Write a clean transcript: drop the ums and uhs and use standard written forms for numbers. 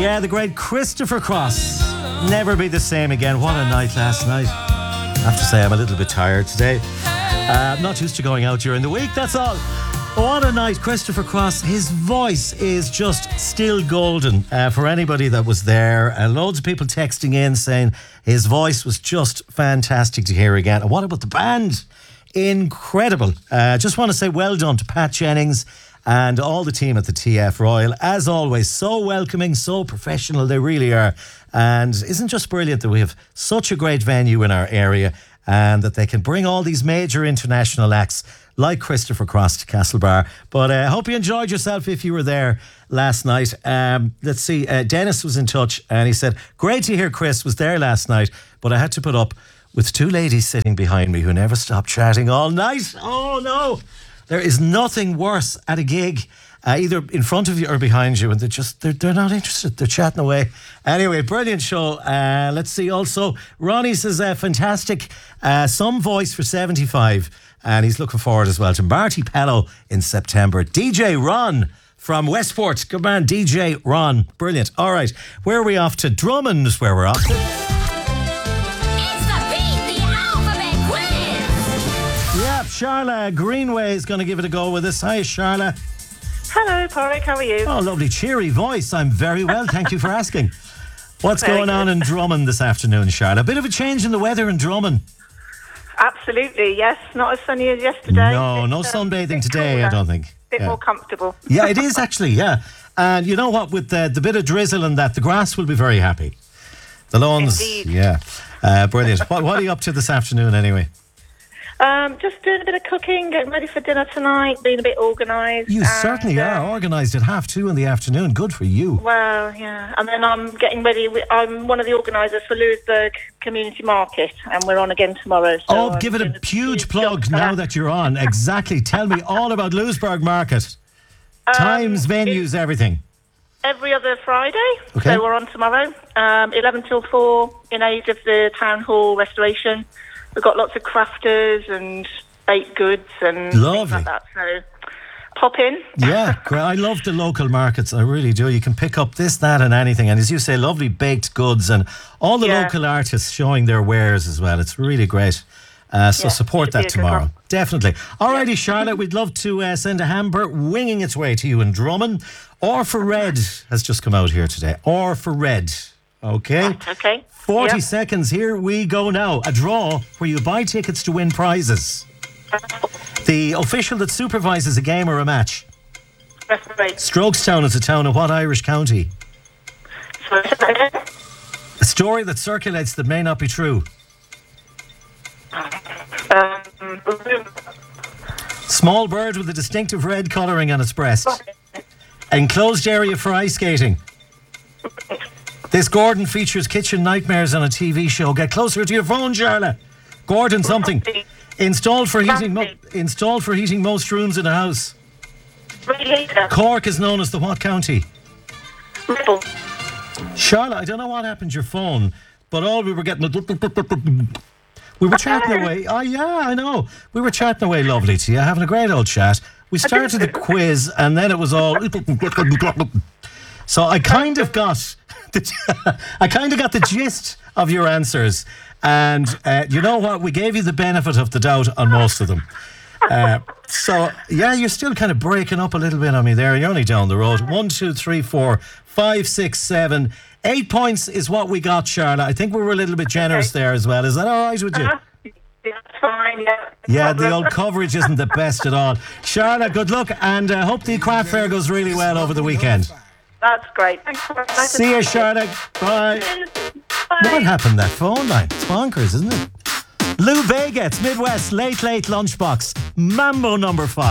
Yeah, the great Christopher Cross. Never be the same again. What a night last night. I have to say, I'm a little bit tired today. I'm not used to going out during the week, that's all. What a night, Christopher Cross. His voice is just still golden for anybody that was there. Loads of people texting in saying his voice was just fantastic to hear again. And what about the band? Incredible. Just want to say well done to Pat Jennings and all the team at the TF Royal. As always, so welcoming, so professional, they really are. And isn't just brilliant that we have such a great venue in our area and that they can bring all these major international acts like Christopher Cross to Castlebar. But I hope you enjoyed yourself if you were there last night. Let's see, Dennis was in touch and he said, great to hear Chris was there last night, but I had to put up with two ladies sitting behind me who never stopped chatting all night. Oh no! There is nothing worse at a gig, either in front of you or behind you, and they're not interested. They're chatting away. Anyway, brilliant show. Let's see. Also, Ronnie says fantastic. Some voice for 75, and he's looking forward as well to Marty Pello in September. DJ Ron from Westport. Good man, DJ Ron. Brilliant. All right, where are we off to? Drummond, where we're off to. Charla Greenway is going to give it a go with us. Hi, Charla. Hello, Porrick. How are you? Oh, lovely, cheery voice. I'm very well. Thank you for asking. What's going on in Drummond this afternoon, Charla? A bit of a change in the weather in Drummond. Absolutely, yes. Not as sunny as yesterday. No sunbathing today, cooler. I don't think. A bit more comfortable. Yeah, it is actually, yeah. And you know what? With the bit of drizzle and that, the grass will be very happy. The lawns, indeed. Yeah. Brilliant. What are you up to this afternoon anyway? Just doing a bit of cooking, getting ready for dinner tonight, being a bit organised. You certainly are organised at 2:30 in the afternoon. Good for you. Well, yeah. And then I'm getting ready. I'm one of the organisers for Lewisburg Community Market, and we're on again tomorrow. So give it a huge plug now that you're on. Exactly. Tell me all about Lewisburg Market. Times, venues, everything. Every other Friday. Okay. So we're on tomorrow, 11 till 4, in aid of the Town Hall restoration. We've got lots of crafters and baked goods and things like that. So pop in. Yeah, great. I love the local markets. I really do. You can pick up this, that and anything. And as you say, lovely baked goods and all the local artists showing their wares as well. It's really great. So support that tomorrow. Definitely. Alrighty, Charlotte, we'd love to send a hamper winging its way to you in Drummond. Or for Red has just come out here today. Or for Red. Okay? Okay. 40 seconds, here we go now. A draw where you buy tickets to win prizes. The official that supervises a game or a match. Referee. Strokestown is a town of what Irish county? A story that circulates that may not be true. Small bird with a distinctive red colouring on its breast. Enclosed area for ice skating. This Gordon features kitchen nightmares on a TV show. Get closer to your phone, Charla. Gordon something. Installed for heating most rooms in a house. Cork is known as the what county? Ripple. Charla, I don't know what happened to your phone, but all we were getting... We were chatting away. Oh, yeah, I know. We were chatting away lovely to you, having a great old chat. We started the quiz, and then it was all... So I kind of got... the gist of your answers, and you know what? We gave you the benefit of the doubt on most of them. So yeah, you're still kind of breaking up a little bit on me there. You're only down the road. 1, 2, 3, 4, 5, 6, 7, 8 points is what we got, Charlotte. I think we were a little bit generous there as well. Is that all right with you? That's fine. Yeah, the old coverage isn't the best at all. Charlotte, good luck, and hope the craft fair goes really well over the weekend. That's great. Thanks. See you, Charlotte. Bye. Bye. What happened to that phone line? It's bonkers, isn't it? Lou Vega, it's Midwest Late Lunchbox. Mambo number 5.